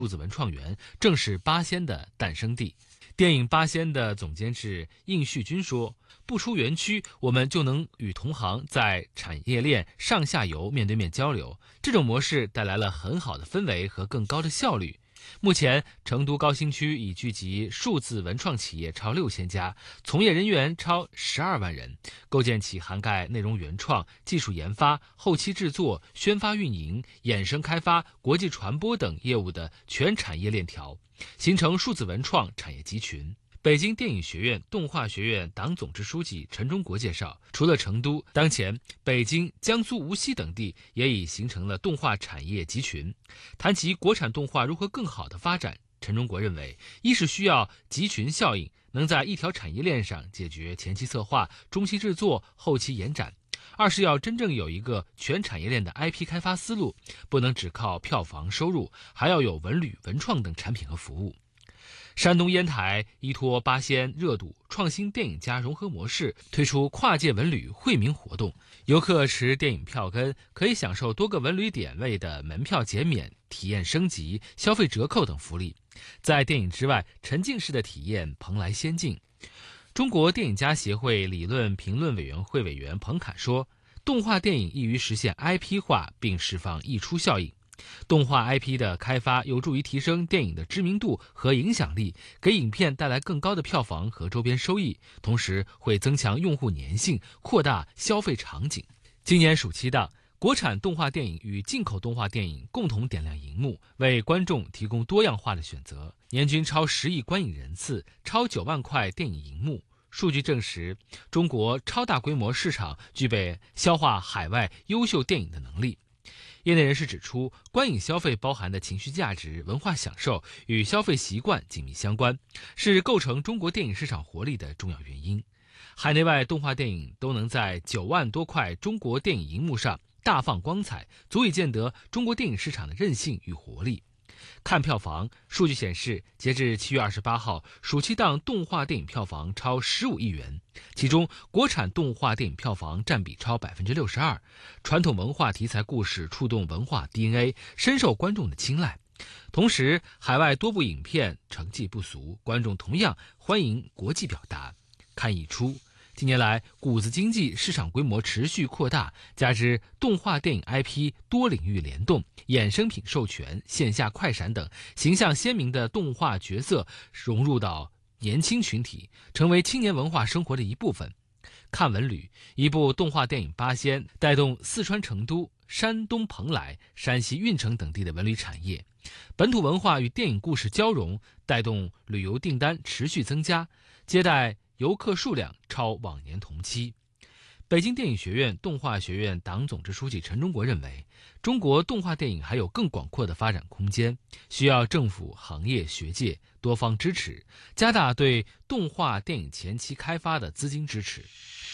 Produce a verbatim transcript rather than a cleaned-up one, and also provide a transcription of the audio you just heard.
数字文创园正是八仙的诞生地。电影《八仙》的总监制应旭军说：“不出园区，我们就能与同行在产业链上下游面对面交流。这种模式带来了很好的氛围和更高的效率。目前，成都高新区已聚集数字文创企业超六千家，从业人员超十二万人，构建起涵盖内容原创、技术研发、后期制作、宣发运营、衍生开发、国际传播等业务的全产业链条，形成数字文创产业集群。”北京电影学院动画学院党总支书记陈忠国介绍，除了成都，当前北京、江苏无锡等地也已形成了动画产业集群。谈及国产动画如何更好的发展，陈忠国认为，一是需要集群效应，能在一条产业链上解决前期策划、中期制作、后期延展；二是要真正有一个全产业链的 I P 开发思路，不能只靠票房收入，还要有文旅、文创等产品和服务。山东烟台依托八仙热度，创新电影加融合模式，推出跨界文旅惠民活动。游客持电影票根，可以享受多个文旅点位的门票减免、体验升级、消费折扣等福利。在电影之外，沉浸式的体验蓬莱仙境。中国电影家协会理论评论委员会委员彭侃说：“动画电影易于实现 I P 化，并释放溢出效应。动画 I P 的开发有助于提升电影的知名度和影响力，给影片带来更高的票房和周边收益，同时会增强用户粘性，扩大消费场景。”今年暑期档，国产动画电影与进口动画电影共同点亮荧幕，为观众提供多样化的选择，年均超十亿观影人次，超九万块电影荧幕。数据证实，中国超大规模市场具备消化海外优秀电影的能力。业内人士指出，观影消费包含的情绪价值、文化享受与消费习惯紧密相关，是构成中国电影市场活力的重要原因。海内外动画电影都能在九万多块中国电影荧幕上大放光彩，足以见得中国电影市场的韧性与活力。看票房，数据显示，截至七月二十八号，暑期档动画电影票房超十五亿元，其中国产动画电影票房占比超百分之六十二。传统文化题材故事触动文化 D N A， 深受观众的青睐。同时，海外多部影片成绩不俗，观众同样欢迎国际表达。看一出。近年来，谷子经济市场规模持续扩大，加之动画电影 I P 多领域联动、衍生品授权、线下快闪等形象鲜明的动画角色融入到年轻群体，成为青年文化生活的一部分。看文旅，一部动画电影《八仙》带动四川成都、山东蓬莱、山西运城等地的文旅产业，本土文化与电影故事交融，带动旅游订单持续增加，接待游客数量超往年同期。北京电影学院动画学院党总支书记陈忠国认为，中国动画电影还有更广阔的发展空间，需要政府、行业、学界多方支持，加大对动画电影前期开发的资金支持。